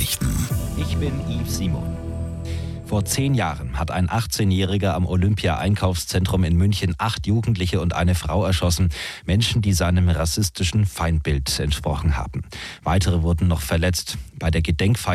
Kurznachrichten. Ich bin Yves Simon. Vor 10 Jahren hat ein 18-Jähriger am Olympia-Einkaufszentrum in München 8 Jugendliche und eine Frau erschossen. Menschen, die seinem rassistischen Feindbild entsprochen haben. Weitere wurden noch verletzt. Bei der Gedenkfeier